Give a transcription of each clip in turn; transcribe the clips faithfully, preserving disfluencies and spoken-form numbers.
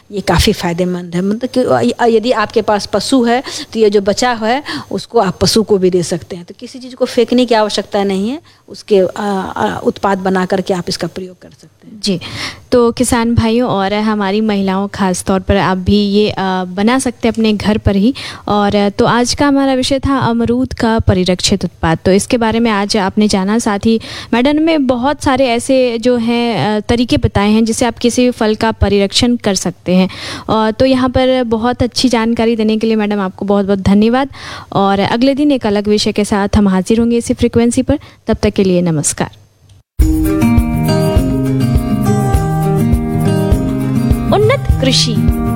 ये काफ़ी फ़ायदेमंद है। मतलब कि यदि आपके पास पशु है तो ये जो बचा है उसको आप पशु को भी दे सकते हैं। तो किसी चीज़ को फेंकने की आवश्यकता नहीं है, उसके उत्पाद बना करके आप इसका प्रयोग कर सकते हैं। जी, तो किसान भाइयों और हमारी महिलाओं खास तौर पर आप भी ये आ, बना सकते हैं अपने घर पर ही। और तो आज का हमारा विषय था अमरूद का परिरक्षित उत्पाद। तो इसके बारे में आज आपने जाना, साथ ही मैडम ने बहुत सारे ऐसे जो हैं तरीके बताए हैं जिससे आप किसी फल का परिरक्षण कर सकते हैं। और तो यहाँ पर बहुत अच्छी जानकारी देने के लिए मैडम आपको बहुत बहुत धन्यवाद। और अगले दिन एक अलग विषय के साथ हम हाजिर होंगे इसी फ्रिक्वेंसी पर। तब तक के लिए नमस्कार। उन्नत कृषि।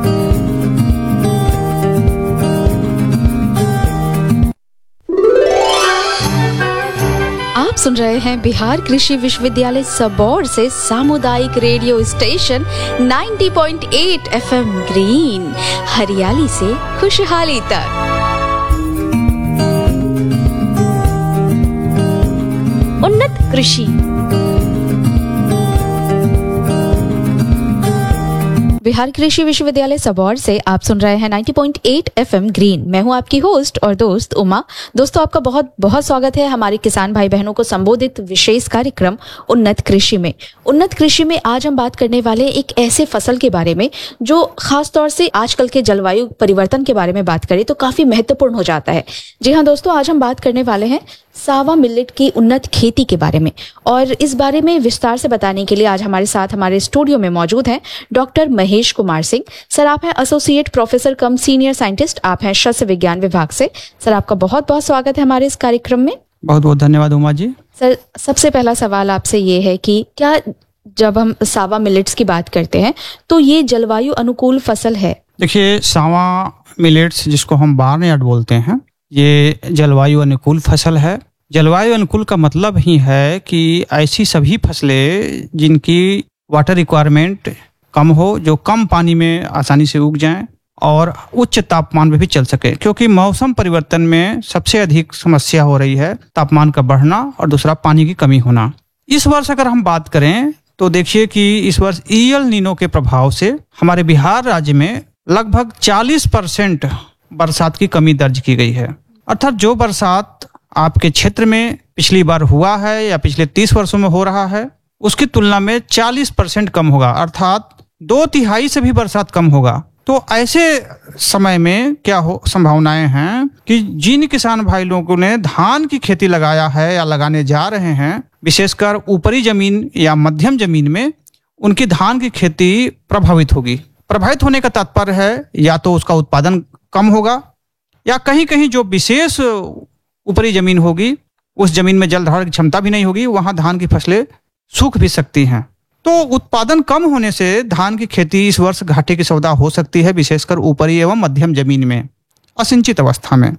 आप सुन रहे हैं बिहार कृषि विश्वविद्यालय सबौर से सामुदायिक रेडियो स्टेशन नब्बे पॉइंट आठ एफएम ग्रीन, हरियाली से खुशहाली तक। उन्नत कृषि। बिहार कृषि विश्वविद्यालय सबौर से आप सुन रहे हैं नब्बे पॉइंट आठ एफएम ग्रीन। मैं हूं आपकी होस्ट और दोस्त उमा। दोस्तों, आपका बहुत बहुत स्वागत है हमारे किसान भाई बहनों को संबोधित विशेष कार्यक्रम उन्नत कृषि में। उन्नत कृषि में आज हम बात करने वाले एक ऐसे फसल के बारे में जो खास तौर से आजकल के जलवायु परिवर्तन के बारे में बात करें तो काफी महत्वपूर्ण हो जाता है। जी हाँ दोस्तों, आज हम बात करने वाले हैं सावा मिलेट की उन्नत खेती के बारे में। और इस बारे में विस्तार से बताने के लिए आज हमारे साथ हमारे स्टूडियो में मौजूद हैं डॉक्टर महेश कुमार सिंह। सर, आप हैं एसोसिएट प्रोफेसर कम सीनियर साइंटिस्ट, आप हैं शस्य विज्ञान विभाग से। सर, आपका बहुत बहुत स्वागत है हमारे इस कार्यक्रम में। बहुत बहुत धन्यवाद उमा जी। सर, सबसे पहला सवाल आपसे ये है कि क्या जब हम सावा मिलेट्स की बात करते हैं तो ये जलवायु अनुकूल फसल है? देखिए, सावा मिलेट्स जिसको हम बार्नयार्ड बोलते हैं, ये जलवायु अनुकूल फसल है। जलवायु अनुकूल का मतलब ही है कि ऐसी सभी फसलें जिनकी वाटर रिक्वायरमेंट कम हो, जो कम पानी में आसानी से उग जाएं और उच्च तापमान पे भी चल सके, क्योंकि मौसम परिवर्तन में सबसे अधिक समस्या हो रही है तापमान का बढ़ना और दूसरा पानी की कमी होना। इस वर्ष अगर हम बात करें तो देखिए कि इस वर्ष ईएल नीनो के प्रभाव से हमारे बिहार राज्य में लगभग चालीस परसेंट बरसात की कमी दर्ज की गई है। अर्थात जो बरसात आपके क्षेत्र में पिछली बार हुआ है या पिछले तीस वर्षों में हो रहा है उसकी तुलना में चालीस परसेंट कम होगा, अर्थात दो तिहाई से भी बरसात कम होगा। तो ऐसे समय में क्या हो संभावनाएं हैं कि जिन किसान भाई लोगों ने धान की खेती लगाया है या लगाने जा रहे हैं, विशेषकर ऊपरी जमीन या मध्यम जमीन में, उनकी धान की खेती प्रभावित होगी। प्रभावित होने का तात्पर्य है या तो उसका उत्पादन कम होगा या कहीं कहीं जो विशेष ऊपरी जमीन होगी उस जमीन में जल धारण की क्षमता भी नहीं होगी, वहां धान की फसलें सूख भी सकती हैं। तो उत्पादन कम होने से धान की खेती इस वर्ष घाटे की सौदा हो सकती है, विशेषकर ऊपरी एवं मध्यम जमीन में असिंचित अवस्था में।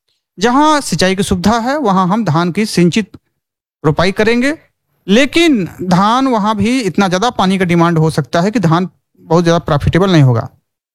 जहां सिंचाई की सुविधा है वहां हम धान की सिंचित रोपाई करेंगे, लेकिन धान वहां भी इतना ज्यादा पानी का डिमांड हो सकता है कि धान बहुत ज्यादा प्रॉफिटेबल नहीं होगा।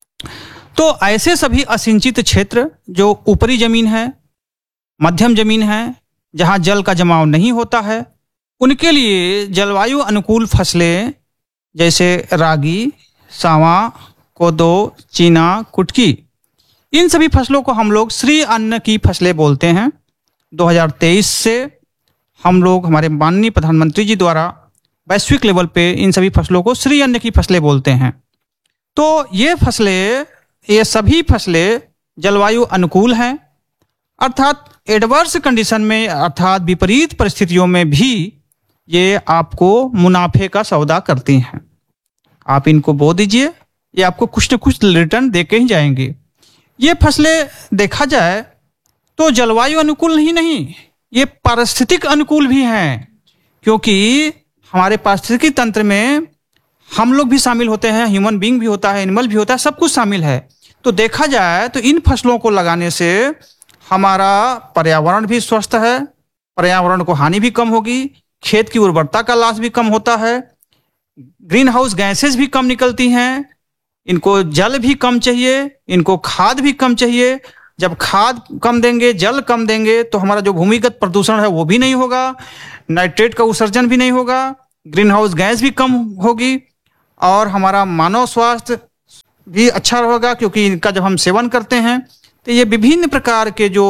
तो ऐसे सभी असिंचित क्षेत्र जो ऊपरी जमीन है, मध्यम जमीन है, जहां जल का जमाव नहीं होता है, उनके लिए जलवायु अनुकूल फसलें जैसे रागी, सावा, कोदो, चीना, कुटकी, इन सभी फसलों को हम लोग श्री अन्न की फसलें बोलते हैं। दो हज़ार तेईस से हम लोग, हमारे माननीय प्रधानमंत्री जी द्वारा वैश्विक लेवल पे इन सभी फसलों को श्री अन्न की फसलें बोलते हैं। तो ये फसलें, ये सभी फसलें जलवायु अनुकूल हैं, अर्थात एडवर्स कंडीशन में, अर्थात विपरीत परिस्थितियों में भी ये आपको मुनाफे का सौदा करती हैं। आप इनको बो दीजिए, ये आपको कुछ न कुछ रिटर्न दे के ही जाएंगे। ये फसलें देखा जाए तो जलवायु अनुकूल ही नहीं, ये पारिस्थितिक अनुकूल भी हैं, क्योंकि हमारे पारिस्थितिकी तंत्र में हम लोग भी शामिल होते हैं, ह्यूमन बीइंग भी होता है, एनिमल भी होता है, सब कुछ शामिल है। तो देखा जाए तो इन फसलों को लगाने से हमारा पर्यावरण भी स्वस्थ है, पर्यावरण को हानि भी कम होगी, खेत की उर्वरता का लॉस भी कम होता है, ग्रीन हाउस गैसेज भी कम निकलती हैं, इनको जल भी कम चाहिए, इनको खाद भी कम चाहिए। जब खाद कम देंगे, जल कम देंगे, तो हमारा जो भूमिगत प्रदूषण है वो भी नहीं होगा, नाइट्रेट का उत्सर्जन भी नहीं होगा, ग्रीन हाउस गैस भी कम होगी और हमारा मानव स्वास्थ्य भी अच्छा होगा, क्योंकि इनका जब हम सेवन करते हैं तो ये विभिन्न प्रकार के जो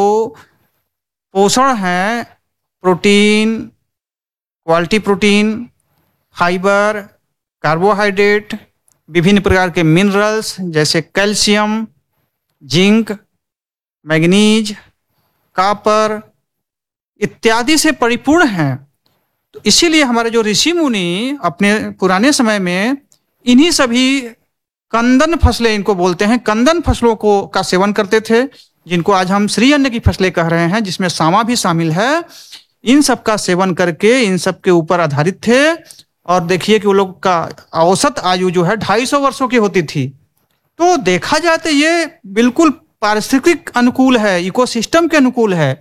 पोषण हैं, protein, quality protein, fibre, carbohydrate, विभिन्न प्रकार के मिनरल्स जैसे कैल्शियम, जिंक, मैग्नीज, कॉपर इत्यादि से परिपूर्ण हैं। तो इसीलिए हमारे जो ऋषि मुनि अपने पुराने समय में इन्हीं सभी कंदन फसलें, इनको बोलते हैं, कंदन फसलों को का सेवन करते थे, जिनको आज हम श्री अन्न की फसलें कह रहे हैं, जिसमें सावा भी शामिल है। इन सब का सेवन करके इन सब के ऊपर आधारित थे। और देखिए कि वो लोग का औसत आयु जो है ढाई सौ वर्षों की होती थी। तो देखा जाए तो ये बिल्कुल पारिस्थितिक अनुकूल है, इकोसिस्टम के अनुकूल है।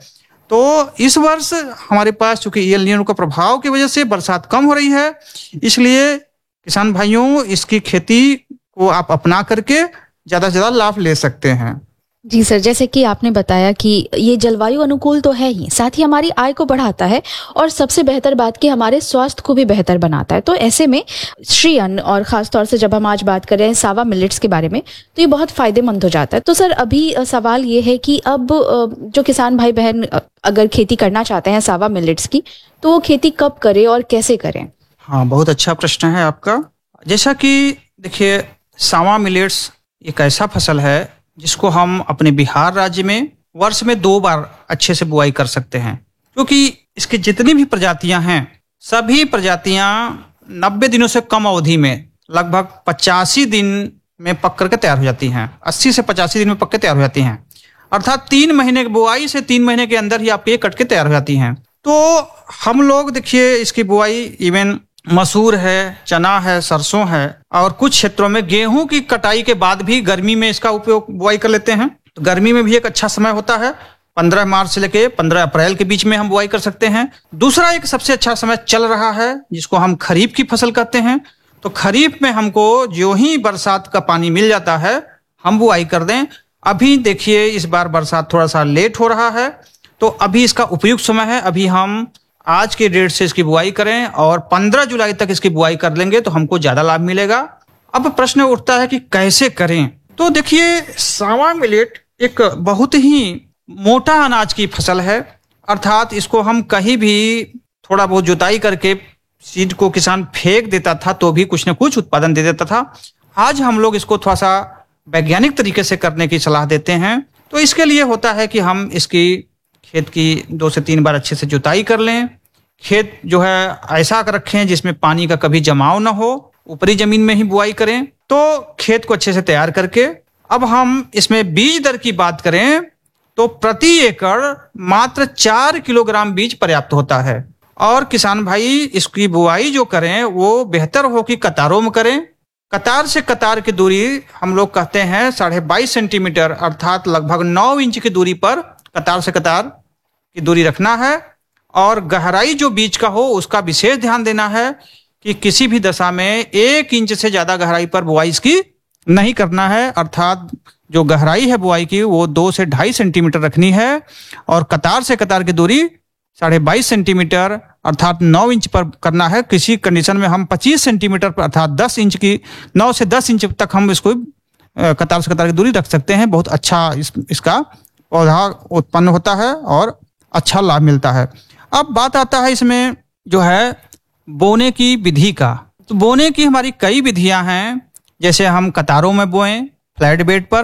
तो इस वर्ष हमारे पास चूंकि एल नीनो का प्रभाव की वजह से बरसात कम हो रही है, इसलिए किसान भाइयों इसकी खेती को आप अपना करके ज्यादा से ज्यादा लाभ ले सकते हैं। जी सर, जैसे कि आपने बताया कि ये जलवायु अनुकूल तो है ही, साथ ही हमारी आय को बढ़ाता है और सबसे बेहतर बात कि हमारे स्वास्थ्य को भी बेहतर बनाता है। तो ऐसे में श्री अन्न, और खास तौर से जब हम आज बात कर रहे हैं सावा मिलेट्स के बारे में, तो ये बहुत फायदेमंद हो जाता है। तो सर अभी सवाल ये है कि अब जो किसान भाई बहन अगर खेती करना चाहते हैं सावा मिलेट्स की, तो वो खेती कब करें और कैसे करें? हाँ, बहुत अच्छा प्रश्न है आपका। जैसा कि देखिए, सावा मिलेट्स एक ऐसा फसल है जिसको हम अपने बिहार राज्य में वर्ष में दो बार अच्छे से बुआई कर सकते हैं, क्योंकि इसकी जितनी भी प्रजातियां हैं सभी प्रजातियां नब्बे दिनों से कम अवधि में लगभग पचासी दिन में पक करके तैयार हो जाती हैं। अस्सी से पचासी दिन में पक के तैयार हो जाती हैं, अर्थात तीन महीने की बुआई से तीन महीने के अंदर ही आपके कट के तैयार हो जाती हैं। तो हम लोग देखिए इसकी बुआई इवन मसूर है, चना है, सरसों है, और कुछ क्षेत्रों में गेहूं की कटाई के बाद भी गर्मी में इसका उपयोग बुआई कर लेते हैं। तो गर्मी में भी एक अच्छा समय होता है, पंद्रह मार्च से लेके पंद्रह अप्रैल के बीच में हम बुआई कर सकते हैं। दूसरा एक सबसे अच्छा समय चल रहा है जिसको हम खरीफ की फसल कहते हैं। तो खरीफ में हमको जो ही बरसात का पानी मिल जाता है हम बुआई कर दें। अभी देखिए इस बार बरसात थोड़ा सा लेट हो रहा है, तो अभी इसका उपयुक्त समय है। अभी हम आज के डेट से इसकी बुआई करें और पंद्रह जुलाई तक इसकी बुआई कर लेंगे तो हमको ज्यादा लाभ मिलेगा। अब प्रश्न उठता है कि कैसे करें। तो देखिए, सावा मिलेट एक बहुत ही मोटा अनाज की फसल है, अर्थात इसको हम कहीं भी थोड़ा बहुत जुताई करके सीड को किसान फेंक देता था तो भी कुछ न कुछ उत्पादन दे देता था। आज हम लोग इसको थोड़ा सा वैज्ञानिक तरीके से करने की सलाह देते हैं। तो इसके लिए होता है कि हम इसकी खेत की दो से तीन बार अच्छे से जुताई कर लें। खेत जो है ऐसा रखें जिसमें पानी का कभी जमाव ना हो, ऊपरी जमीन में ही बुआई करें। तो खेत को अच्छे से तैयार करके अब हम इसमें बीज दर की बात करें तो प्रति एकड़ मात्र चार किलोग्राम बीज पर्याप्त होता है। और किसान भाई इसकी बुआई जो करें वो बेहतर हो कि कतारों में करें। कतार से कतार की दूरी हम लोग कहते हैं साढ़े बाईस सेंटीमीटर, अर्थात लगभग नौ इंच की दूरी पर कतार से कतार की दूरी रखना है। और गहराई जो बीज का हो उसका विशेष ध्यान देना है कि किसी भी दशा में एक इंच से ज्यादा गहराई पर बुआई इसकी नहीं करना है, अर्थात जो गहराई है बुआई की वो दो से ढाई सेंटीमीटर रखनी है। और कतार से कतार की दूरी साढ़े बाईस सेंटीमीटर अर्थात नौ इंच पर करना है। किसी कंडीशन में हम पच्चीस सेंटीमीटर पर अर्थात दस इंच की नौ से दस इंच तक हम इसको कतार से कतार की दूरी रख सकते हैं। बहुत अच्छा इस, इसका पौधा उत्पन्न होता है और अच्छा लाभ मिलता है। अब बात आता है इसमें जो है बोने की विधि का। तो बोने की हमारी कई विधियां हैं, जैसे हम कतारों में बोएं फ्लैट बेड पर,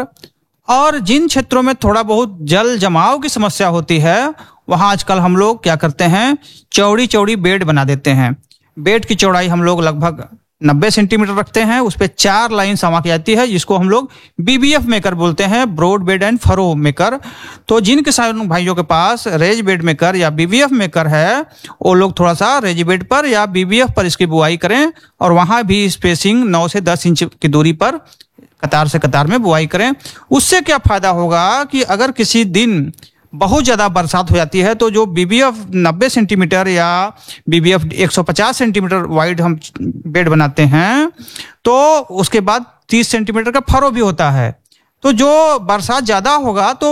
और जिन क्षेत्रों में थोड़ा बहुत जल जमाव की समस्या होती है वहां आजकल हम लोग क्या करते हैं, चौड़ी चौड़ी बेड बना देते हैं। बेड की चौड़ाई हम लोग लगभग नब्बे सेंटीमीटर रखते हैं, उस पर चार लाइन समा की जाती है जिसको हम लोग बीबीएफ मेकर बोलते हैं, broad bed and furrow maker. तो जिन किसान भाइयों के पास रेज बेड मेकर या बीबीएफ मेकर है वो लोग थोड़ा सा रेज बेड पर या बीबीएफ पर इसकी बुआई करें और वहां भी स्पेसिंग नौ से दस इंच की दूरी पर कतार से कतार में बुआई करें। उससे क्या फायदा होगा कि अगर किसी दिन बहुत ज़्यादा बरसात हो जाती है तो जो बीबीएफ नब्बे सेंटीमीटर या बीबीएफ एक सौ पचास सेंटीमीटर वाइड हम बेड बनाते हैं तो उसके बाद तीस सेंटीमीटर का फरो भी होता है। तो जो बरसात ज़्यादा होगा तो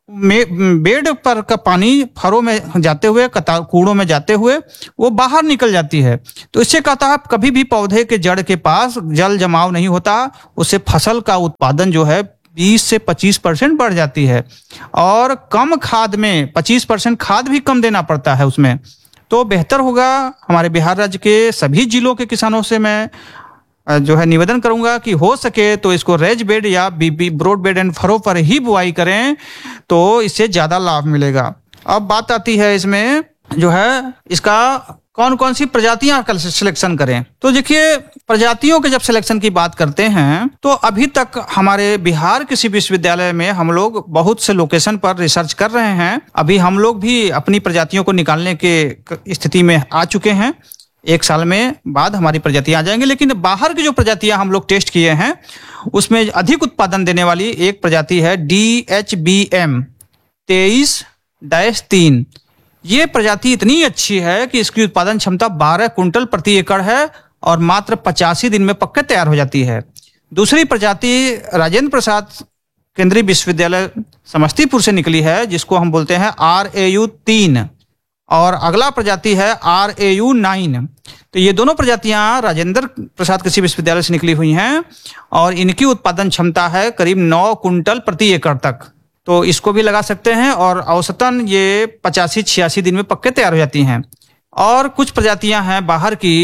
में बेड पर का पानी फरों में जाते हुए, कतार कूड़ों में जाते हुए वो बाहर निकल जाती है। तो इससे कहता है कभी भी पौधे के जड़ के पास जल जमाव नहीं होता, उससे फसल का उत्पादन जो है बीस से पच्चीस परसेंट बढ़ जाती है और कम खाद में पच्चीस परसेंट खाद भी कम देना पड़ता है उसमें। तो बेहतर होगा, हमारे बिहार राज्य के सभी जिलों के किसानों से मैं जो है निवेदन करूंगा कि हो सके तो इसको रेज बेड या बीबी ब्रॉड बेड एंड फरो पर ही बुआई करें, तो इससे ज्यादा लाभ मिलेगा। अब बात आती है इसमें जो है इसका कौन कौन सी प्रजातियां का सिलेक्शन करें। तो देखिए, प्रजातियों के जब सिलेक्शन की बात करते हैं तो अभी तक हमारे बिहार कृषि विश्वविद्यालय में हम लोग बहुत से लोकेशन पर रिसर्च कर रहे हैं। अभी हम लोग भी अपनी प्रजातियों को निकालने के स्थिति में आ चुके हैं। एक साल में बाद हमारी प्रजातियां आ जाएंगी, लेकिन बाहर की जो प्रजातियां हम लोग टेस्ट किए हैं उसमें अधिक उत्पादन देने वाली एक प्रजाति है डी एच बी एम तेईस डैश तीन। ये प्रजाति इतनी अच्छी है कि इसकी उत्पादन क्षमता बारह कुंटल प्रति एकड़ है और मात्र पचासी दिन में पक्के तैयार हो जाती है। दूसरी प्रजाति राजेंद्र प्रसाद केंद्रीय विश्वविद्यालय समस्तीपुर से निकली है, जिसको हम बोलते हैं आर ए यू तीन, और अगला प्रजाति है आर ए यू नाइन। तो ये दोनों प्रजातियां राजेंद्र प्रसाद कृषि विश्वविद्यालय से निकली हुई हैं और इनकी उत्पादन क्षमता है करीब नौ कुंटल प्रति एकड़ तक। तो इसको भी लगा सकते हैं और औसतन ये पचासी छियासी दिन में पक्के तैयार हो जाती हैं। और कुछ प्रजातियां हैं बाहर की,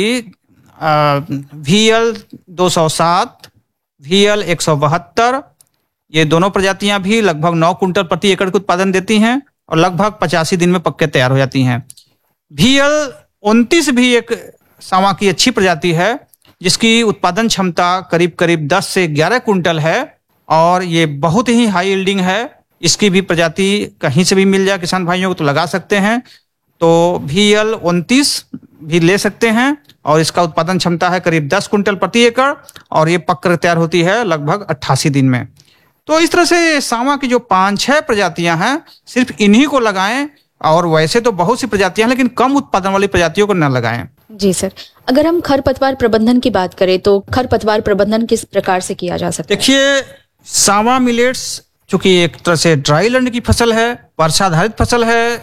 वी एल दो सौ सात, वी एल एक सौ बहत्तर, ये दोनों प्रजातियां भी लगभग नौ कुंटल प्रति एकड़ का उत्पादन देती हैं और लगभग पचासी दिन में पक्के तैयार हो जाती हैं। वी एल उनतीस भी एक सांवा की अच्छी प्रजाति है, जिसकी उत्पादन क्षमता करीब करीब दस से ग्यारह कुंटल है और ये बहुत ही हाई यील्डिंग है। इसकी भी प्रजाति कहीं से भी मिल जाए किसान भाइयों को तो लगा सकते हैं। तो वी एल उनतीस भी ले सकते हैं और इसका उत्पादन क्षमता है करीब दस कुंटल प्रति एकड़ और ये पक कर तैयार होती है लगभग अट्ठासी दिन में। तो इस तरह से सांवा की जो पांच छह प्रजातियां हैं सिर्फ इन्हीं को लगाएं, और वैसे तो बहुत सी प्रजातियां हैं लेकिन कम उत्पादन वाली प्रजातियों को न लगाएं। जी सर, अगर हम खरपतवार प्रबंधन की बात करें तो खरपतवार प्रबंधन किस प्रकार से किया जा सकता है? देखिए, सांवा मिलेट्स चूंकि एक तरह से ड्राई लैंड की फसल है, वर्षाधारित फसल है,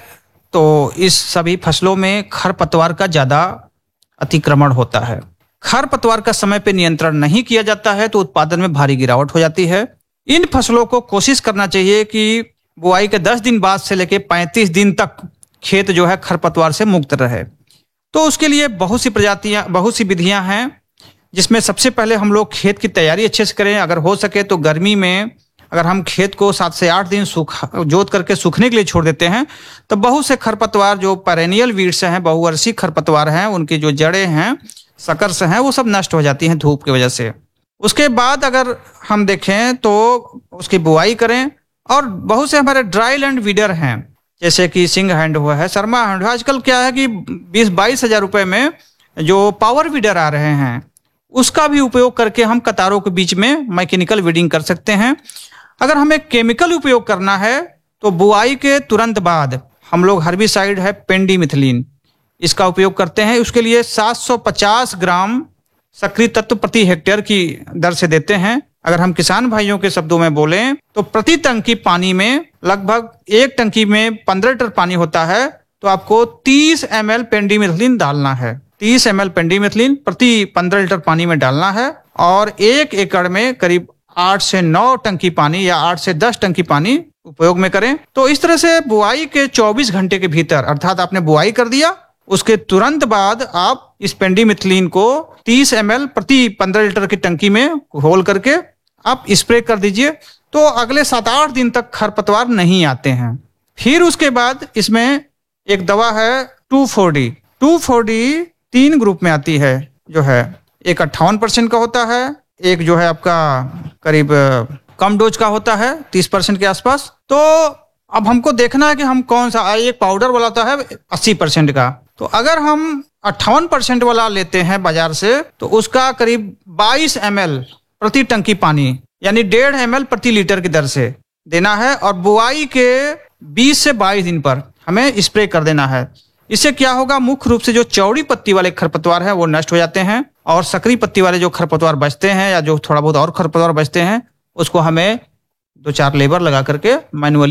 तो इस सभी फसलों में खरपतवार का ज्यादा अतिक्रमण होता है। खरपतवार का समय पे नियंत्रण नहीं किया जाता है तो उत्पादन में भारी गिरावट हो जाती है। इन फसलों को कोशिश करना चाहिए कि बुआई के दस दिन बाद से लेकर पैंतीस दिन तक खेत जो है खरपतवार से मुक्त रहे। तो उसके लिए बहुत सी प्रजातियां, बहुत सी विधियां हैं, जिसमें सबसे पहले हम लोग खेत की तैयारी अच्छे से करें। अगर हो सके तो गर्मी में अगर हम खेत को सात से आठ दिन सूखा जोत करके सूखने के लिए छोड़ देते हैं तो बहुत से खरपतवार जो पेरेनियल वीड्स हैं, बहुवर्षीय खरपतवार हैं, उनकी जो जड़ें हैं, सकर्स हैं, वो सब नष्ट हो जाती हैं धूप की वजह से। उसके बाद अगर हम देखें तो उसकी बुआई करें। और बहुत से हमारे ड्राई लैंड वीडर हैं, जैसे कि सिंह हैंड हुआ है, शर्मा हैंड हुआ। आजकल क्या है कि बीस बाईस हजार रुपए में जो पावर वीडर आ रहे हैं, उसका भी उपयोग करके हम कतारों के बीच में मैकेनिकल वीडिंग कर सकते हैं। अगर हमें केमिकल उपयोग करना है तो बुआई के तुरंत बाद हम लोग हर्बिसाइड है पेंडीमिथिलीन, इसका उपयोग करते हैं। उसके लिए सात सौ पचास ग्राम सक्रिय तत्व प्रति हेक्टेयर की दर से देते हैं। अगर हम किसान भाइयों के शब्दों में बोलें तो प्रति टंकी पानी में, लगभग एक टंकी में पंद्रह लीटर पानी होता है, तो आपको तीस एम एल पेंडीमिथिलीन डालना है। तीस एम एल पेंडीमिथिलीन प्रति पंद्रह लीटर पानी में डालना है और एक एकड़ में करीब आठ से नौ टंकी पानी या आठ से दस टंकी पानी उपयोग में करें। तो इस तरह से बुआई के चौबीस घंटे के भीतर, अर्थात आपने बुआई कर दिया, उसके तुरंत बाद आप इस पेंडीमिथिलीन को तीस एम एल प्रति पंद्रह लीटर की टंकी में घोल करके आप स्प्रे कर दीजिए। तो अगले सात आठ दिन तक खरपतवार नहीं आते हैं। फिर उसके बाद इसमें एक दवा है to four D. To four D तीन ग्रुप में आती है, जो है एक अट्ठावन परसेंट का होता है, एक जो है आपका करीब कम डोज का होता है तीस परसेंट के आसपास। तो अब हमको देखना है कि हम कौन सा, एक पाउडर वाला होता है अस्सी परसेंट का। तो अगर हम अट्ठावन परसेंट वाला लेते हैं बाजार से तो उसका करीब बाईस एम एल प्रति टंकी पानी, यानी डेढ़ एम एल प्रति लीटर की दर से देना है और बुआई के बीस से बाईस दिन पर हमें स्प्रे कर देना है। इससे क्या होगा, मुख्य रूप से जो चौड़ी पत्ती वाले खरपतवार हैं वो नष्ट हो जाते हैं और सकरी पत्ती वाले जो खरपतवार बचते हैं या जो थोड़ा बहुत और खरपतवार बचते हैं उसको हमें दो चार लेबर लगा करके मैनुअली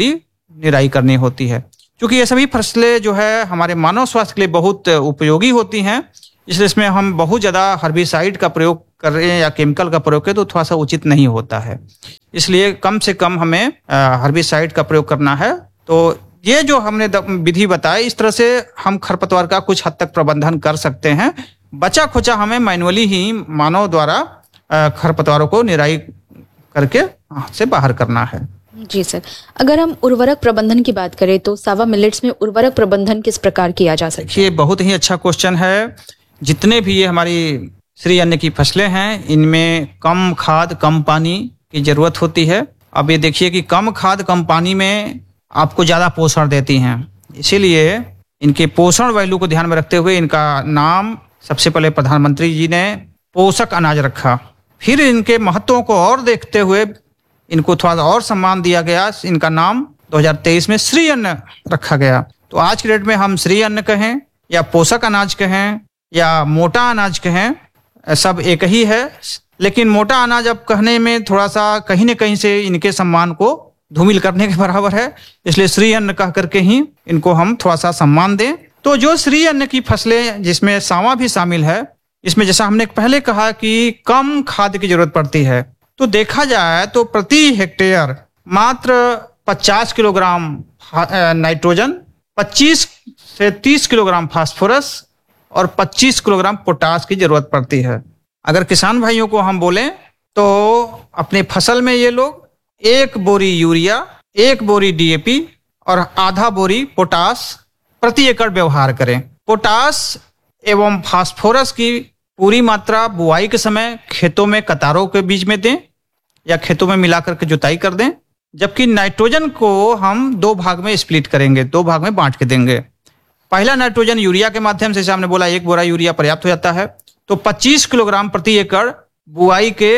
निराई करनी होती है। क्योंकि ये सभी फसलें जो है हमारे मानव स्वास्थ्य के लिए बहुत उपयोगी होती हैं, इसलिए इसमें हम बहुत ज़्यादा हर्बिसाइड का प्रयोग करें या केमिकल का प्रयोग करें तो थोड़ा सा उचित नहीं होता है। इसलिए कम से कम हमें हर्बिसाइड का प्रयोग करना है। तो ये जो हमने विधि बताई, इस तरह से हम खरपतवार का कुछ हद तक प्रबंधन कर सकते हैं। बचा खुचा हमें मैनुअली ही मानव द्वारा खरपतवारों को निराई करके हाथ से बाहर करना है। जी सर, अगर हम उर्वरक प्रबंधन की बात करें तो सावा मिलेट्स में उर्वरक प्रबंधन किस प्रकार किया जा सकता है? ये बहुत ही अच्छा क्वेश्चन है। जितने भी ये हमारी श्री अन्न की फसलें हैं, इनमें कम खाद कम पानी की जरूरत होती है। अब ये देखिए कि कम खाद कम पानी में आपको ज़्यादा पोषण देती हैं, इसीलिए इनके पोषण वैल्यू को ध्यान में रखते हुए इनका नाम सबसे पहले प्रधानमंत्री जी ने पोषक अनाज रखा। फिर इनके महत्वों को और देखते हुए इनको थोड़ा और सम्मान दिया गया। इनका नाम दो हज़ार तेईस में श्री अन्न रखा गया। तो आज की डेट में हम श्री अन्न कहें या पोषक अनाज कहें या मोटा अनाज कहें, सब एक ही है। लेकिन मोटा अनाज अब कहने में थोड़ा सा कहीं न कहीं से इनके सम्मान को धूमिल करने के बराबर है, इसलिए श्री अन्न कह करके ही इनको हम थोड़ा सा सम्मान दें। तो जो श्री अन्न की फसलें जिसमें सावा भी शामिल है, इसमें जैसा हमने पहले कहा कि कम खाद की जरूरत पड़ती है, तो देखा जाए तो प्रति हेक्टेयर मात्र पचास किलोग्राम नाइट्रोजन, पच्चीस से तीस किलोग्राम फास्फोरस और पच्चीस किलोग्राम पोटास की जरूरत पड़ती है। अगर किसान भाइयों को हम बोलें तो अपने फसल में ये लोग एक बोरी यूरिया, एक बोरी डीएपी और आधा बोरी पोटास प्रति एकड़ व्यवहार करें। पोटास एवं फास्फोरस की पूरी मात्रा बुआई के समय खेतों में कतारों के बीच में दें या खेतों में मिलाकर के जुताई कर दें। जबकि नाइट्रोजन को हम दो भाग में स्प्लिट करेंगे, दो भाग में बांट के देंगे। पहला नाइट्रोजन यूरिया के माध्यम से, जैसे हमने बोला एक बोरा यूरिया पर्याप्त हो जाता है, तो पच्चीस किलोग्राम प्रति एकड़ बुआई के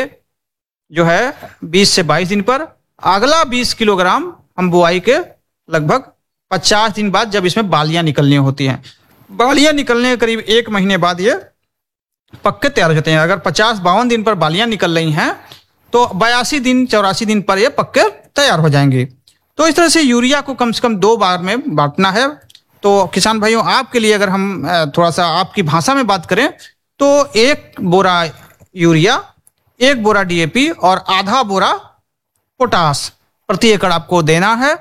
जो है बीस से बाईस दिन पर। अगला बीस किलोग्राम हम बुआई के लगभग पचास दिन बाद, जब इसमें बालियां निकलनी होती हैं। बालियां निकलने के करीब एक महीने बाद ये पक्के तैयार हो जाते हैं। अगर पचास बावन दिन पर बालियां निकल रही हैं तो बयासी दिन चौरासी दिन पर ये पक्के तैयार हो जाएंगे। तो इस तरह से यूरिया को कम से कम दो बार में बांटना है। तो किसान भाइयों, आपके लिए अगर हम थोड़ा सा आपकी भाषा में बात करें तो एक बोरा यूरिया, एक बोरा डीएपी और आधा बोरा पोटास प्रति एकड़ आपको देना है।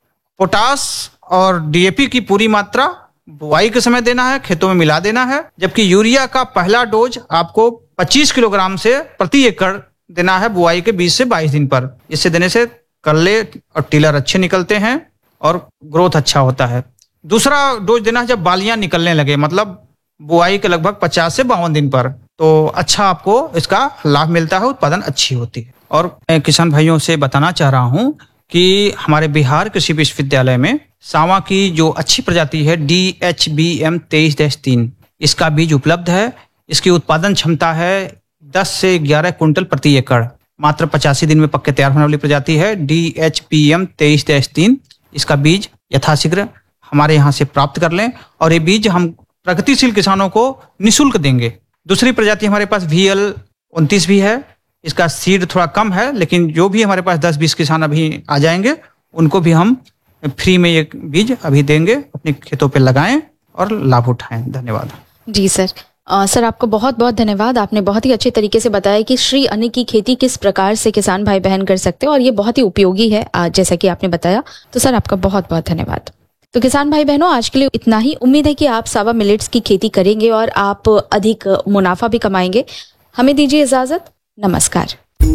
पोटास और डीएपी की पूरी मात्रा बुआई के समय देना है, खेतों में मिला देना है। जबकि यूरिया का पहला डोज आपको पच्चीस किलोग्राम से प्रति एकड़ देना है बुआई के बीस से बाईस दिन पर। इससे देने से कल्ले और टिलर अच्छे निकलते हैं और ग्रोथ अच्छा होता है। दूसरा डोज देना है जब बालियां निकलने लगे, मतलब बुआई के लगभग पचास से बावन दिन पर, तो अच्छा आपको इसका लाभ मिलता है, उत्पादन अच्छी होती है। और मैं किसान भाइयों से बताना चाह रहा हूं कि हमारे बिहार कृषि विश्वविद्यालय में सावा की जो अच्छी प्रजाति है डी एच बी एम तेईस डैश तीन, इसका बीज उपलब्ध है। इसकी उत्पादन क्षमता है दस से ग्यारह कुंटल प्रति एकड़। मात्र पचासी दिन में पक्के तैयार होने वाली प्रजाति है डी एच पी एम तेईस डैश तीन। इसका बीज यथाशीघ्र हमारे यहाँ से प्राप्त कर लें और ये बीज हम प्रगतिशील किसानों को निःशुल्क देंगे। दूसरी प्रजाति हमारे पास वी एल उनतीस भी है। इसका सीड थोड़ा कम है, लेकिन जो भी हमारे पास दस बीस किसान अभी आ जाएंगे उनको भी हम फ्री में ये बीज अभी देंगे। अपने खेतों पे लगाएं और लाभ उठाएं। धन्यवाद। जी सर। आ, सर आपको बहुत बहुत धन्यवाद। आपने बहुत ही अच्छे तरीके से बताया कि श्री अन्न की खेती किस प्रकार से किसान भाई बहन कर सकते हैं और ये बहुत ही उपयोगी है, आ, जैसा कि आपने बताया। तो सर आपका बहुत बहुत धन्यवाद। तो किसान भाई बहनों, आज के लिए इतना ही। उम्मीद है कि आप सावा मिलेट्स की खेती करेंगे और आप अधिक मुनाफा भी कमाएंगे। हमें दीजिए इजाजत। नमस्कार।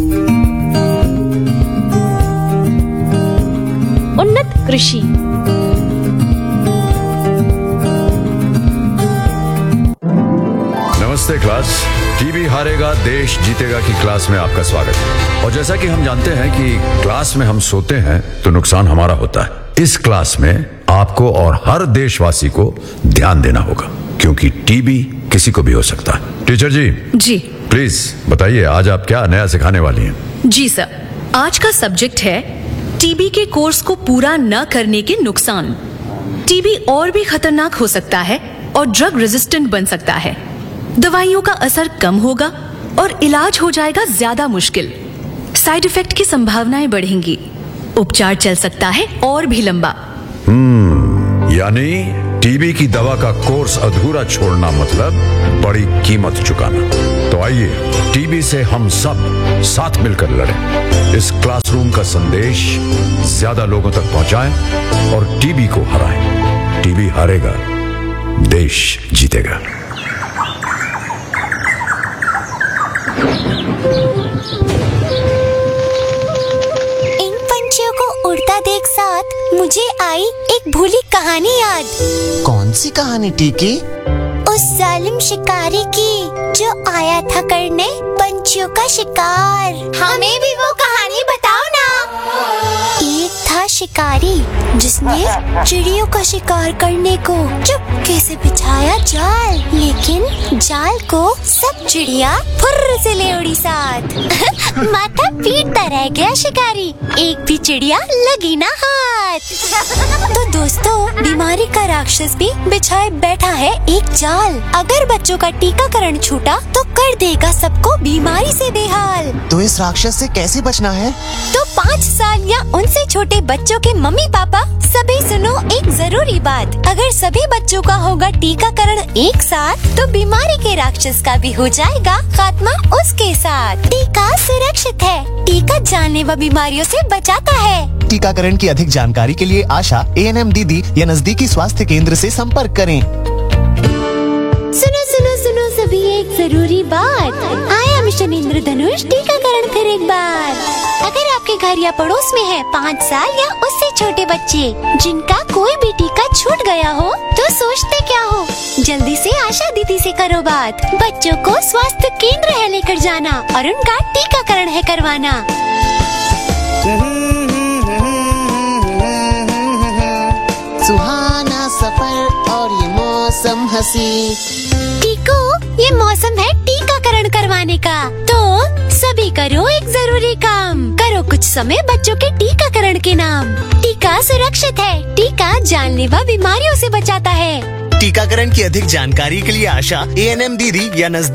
उन्नत कृषि। नमस्ते क्लास। टीबी हारेगा देश जीतेगा की क्लास में आपका स्वागत है। और जैसा कि हम जानते हैं कि क्लास में हम सोते हैं तो नुकसान हमारा होता है। इस क्लास में आपको और हर देशवासी को ध्यान देना होगा, क्योंकि टीबी किसी को भी हो सकता है। टीचर जी जी प्लीज बताइए, आज आप क्या नया सिखाने वाली हैं? जी सर, आज का सब्जेक्ट है टीबी के कोर्स को पूरा न करने के नुकसान। टीबी और भी खतरनाक हो सकता है और ड्रग रेजिस्टेंट बन सकता है। दवाइयों का असर कम होगा और इलाज हो जाएगा ज्यादा मुश्किल। साइड इफेक्ट की संभावनाएं बढ़ेंगी। उपचार चल सकता है और भी लंबा। हम्म यानी टीबी की दवा का कोर्स अधूरा छोड़ना मतलब बड़ी कीमत चुकाना। तो आइए टीबी से हम सब साथ मिलकर लड़ें। इस क्लासरूम का संदेश ज्यादा लोगों तक पहुंचाएं और टीबी को हराएं। टीबी हारेगा, देश जीतेगा। इन पंछियों को उड़ता देख साथ मुझे आई एक भूली कहानी याद। कौन सी कहानी टीकी? उस जालिम शिकारी की जो आया था करने पंछियों का शिकार। हमें भी वो कहानी बताओ ना। एक था शिकारी जिसने चिड़ियों का शिकार करने को चुपके से बिछाया जाल, लेकिन जाल को सब चिड़िया फुर्र से ले उड़ी साथ। माथा पीटता रह गया शिकारी, एक भी चिड़िया लगी ना हाथ। तो दोस्तों, बीमारी का राक्षस भी बिछाए बैठा है एक जाल। अगर बच्चों का टीकाकरण छूटा तो कर देगा सबको बीमारी से बेहाल। तो इस राक्षस से कैसे बचना है? तो पाँच साल या उनसे छोटे बच्चों के मम्मी पापा सभी सुनो एक जरूरी बात। अगर सभी बच्चों का होगा टीकाकरण एक साथ तो बीमारी के राक्षस का भी हो जाएगा खात्मा उसके साथ। टीका सुरक्षित है, टीका जानलेवा बीमारियों से बचाता है। टीकाकरण की अधिक जानकारी के लिए आशा, ए एन एम दीदी या नजदीकी स्वास्थ्य केंद्र से संपर्क करें। सुनो सुनो सुनो सभी एक जरूरी बात। आया मिशन इंद्रधनुष टीकाकरण फिर एक बार। अगर आपके घर या पड़ोस में है पाँच साल या उससे छोटे बच्चे जिनका कोई भी टीका छूट गया हो तो सोचते क्या हो, जल्दी से आशा दीदी से करो बात। बच्चों को स्वास्थ्य केंद्र है लेकर जाना और उनका टीकाकरण है करवाना। सुहाना सफर और ये मौसम हंसी। टीको, ये मौसम है टीकाकरण करवाने का, तो सभी करो एक जरूरी काम। करो कुछ समय बच्चों के टीकाकरण के नाम। टीका सुरक्षित है, टीका जानलेवा बीमारियों से बचाता है। टीकाकरण की अधिक जानकारी के लिए आशा, ए एन एम दीदी या नजदीकी